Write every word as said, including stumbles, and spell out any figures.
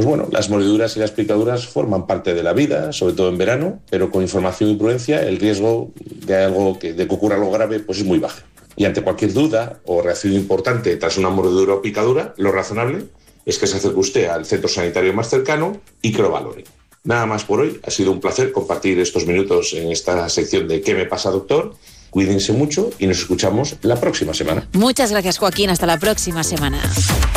pues bueno, las mordeduras y las picaduras forman parte de la vida, sobre todo en verano, pero con información y prudencia el riesgo de algo que, de que ocurra algo grave pues es muy bajo. Y ante cualquier duda o reacción importante tras una mordedura o picadura, lo razonable es que se acerque usted al centro sanitario más cercano y que lo valore. Nada más por hoy, ha sido un placer compartir estos minutos en esta sección de ¿Qué me pasa, doctor? Cuídense mucho y nos escuchamos la próxima semana. Muchas gracias, Joaquín. Hasta la próxima semana.